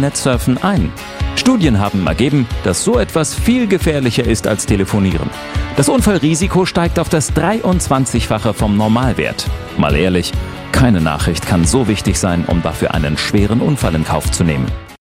Internet surfen ein. Studien haben ergeben, dass so etwas viel gefährlicher ist als Telefonieren. Das Unfallrisiko steigt auf das 23-fache vom Normalwert. Mal ehrlich, keine Nachricht kann so wichtig sein, um dafür einen schweren Unfall in Kauf zu nehmen.